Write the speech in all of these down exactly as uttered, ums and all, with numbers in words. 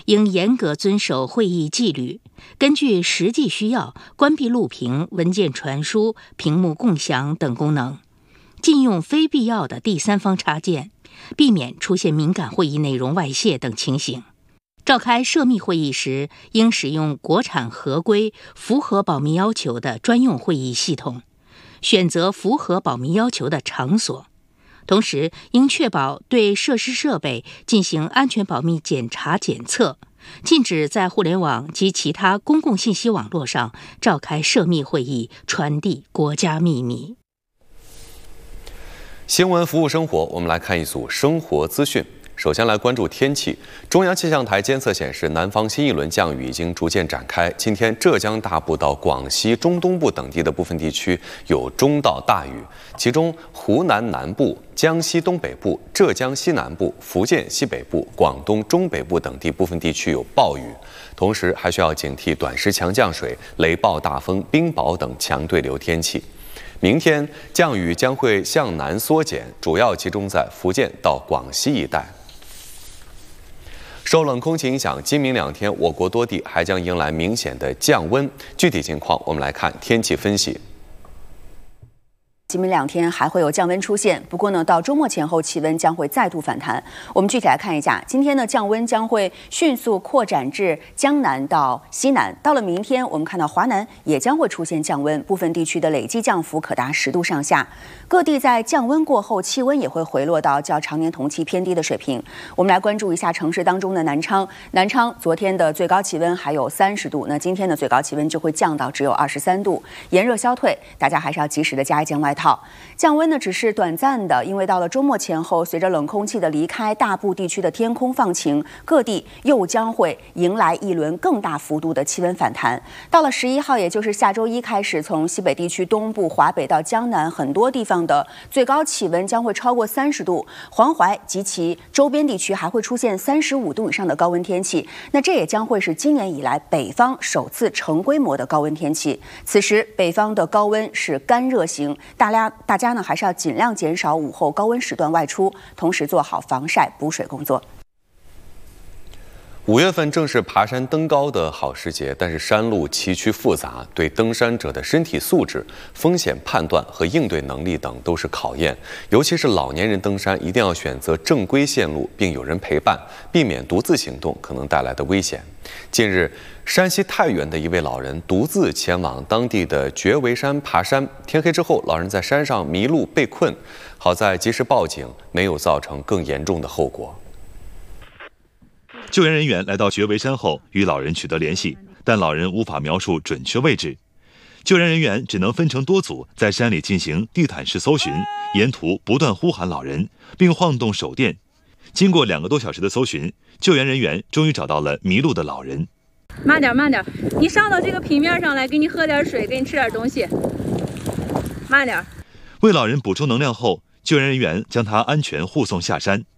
应严格遵守会议纪律，根据实际需要关闭录屏、文件传输、屏幕共享等功能，禁用非必要的第三方插件，避免出现敏感会议内容外泄等情形。召开涉密会议时，应使用国产合规、符合保密要求的专用会议系统，选择符合保密要求的场所。同时，应确保对设施设备进行安全保密检查检测，禁止在互联网及其他公共信息网络上召开涉密会议，传递国家秘密。 新闻服务生活，我们来看一组生活资讯。首先来关注天气。中央气象台监测显示，南方新一轮降雨已经逐渐展开。今天，浙江大部到广西中东部等地的部分地区有中到大雨，其中湖南南部、江西东北部、浙江西南部、福建西北部、广东中北部等地部分地区有暴雨，同时还需要警惕短时强降水、雷暴大风、冰雹等强对流天气。明天降雨将会向南缩减，主要集中在福建到广西一带。受冷空气影响，今明两天我国多地还将迎来明显的降温。具体情况，我们来看天气分析。 今明两天还会有降温出现，不过呢，到周末前后气温将会再度反弹。我们具体来看一下，今天呢，降温将会迅速扩展至江南到西南。到了明天，我们看到华南也将会出现降温，部分地区的累计降幅可达十度上下。各地在降温过后，气温也会回落到较常年同期偏低的水平。我们来关注一下城市当中的南昌。南昌昨天的最高气温还有三十度，那今天的最高气温就会降到只有二十三度。炎热消退，大家还是要及时的加一件外套。降温呢只是短暂的，因为到了周末前后，随着冷空气的离开，大部地区的天空放晴，各地又将会迎来一轮更大幅度的气温反弹。到了十一号，也就是下周一开始，从西北地区东部、华北到江南，很多地方的最高气温将会超过三十度，黄淮及其周边地区还会出现三十五度以上的高温天气。那这也将会是今年以来北方首次成规模的高温天气。此时北方的高温是干热型，大家大家呢还是要尽量减少午后高温时段外出，同时做好防晒补水工作。 五月份正是爬山登高的好时节，但是山路崎岖复杂，对登山者的身体素质、风险判断和应对能力等都是考验。尤其是老年人登山，一定要选择正规线路，并有人陪伴，避免独自行动可能带来的危险。近日，山西太原的一位老人独自前往当地的绝围山爬山，天黑之后，老人在山上迷路被困，好在及时报警，没有造成更严重的后果。 救援人员来到绝围山后，与老人取得联系，但老人无法描述准确位置。救援人员只能分成多组，在山里进行地毯式搜寻，沿途不断呼喊老人，并晃动手电。经过两个多小时的搜寻，救援人员终于找到了迷路的老人。 慢点，慢点，你上到这个平面上来，给你喝点水，给你吃点东西。慢点。 为老人补充能量后，救援人员将他安全护送下山。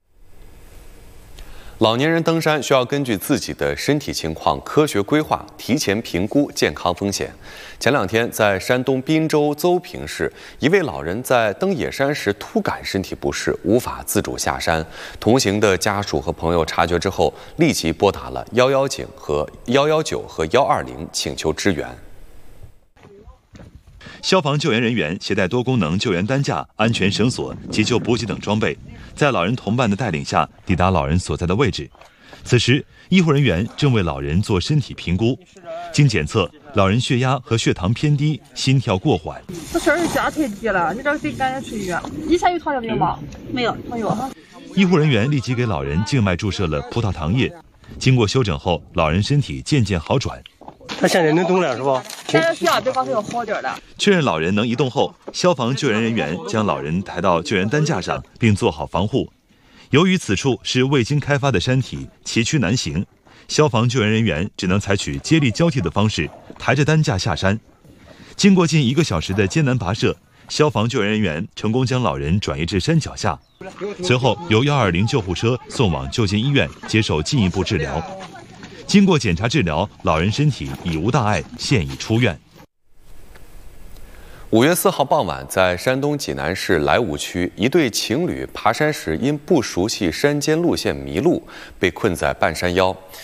老年人登山需要根据自己的身体情况科学规划，提前评估健康风险。前两天，在山东滨州邹平市，一位老人在登野山时突感身体不适，无法自主下山。同行的家属和朋友察觉之后，立即拨打了一一九和一一九和一二零，请求支援。 消防救援人员携带多功能救援担架、安全绳索、急救补给等装备，在老人同伴的带领下抵达老人所在的位置。此时，医护人员正为老人做身体评估。经检测，老人血压和血糖偏低，心跳过缓。 这血压太低了，你这得赶紧去医院。以前有糖尿病吗？没有，没有。 医护人员立即给老人静脉注射了葡萄糖液。经过休整后，老人身体渐渐好转。 他现在能动了是吧？ 现在血压比刚才要好点了。 确认老人能移动后，消防救援人员将老人抬到救援担架上，并做好防护。由于此处是未经开发的山体，崎岖难行，消防救援人员只能采取接力交替的方式，抬着担架下山。经过近一个小时的艰难跋涉，消防救援人员成功将老人转移至山脚下，随后由一二零救护车送往就近医院接受进一步治疗。经过检查治疗，老人身体已无大碍，现已出院。 五月四号傍晚，在山东济南市莱芜区，一对情侣爬山时因不熟悉山间路线迷路，被困在半山腰。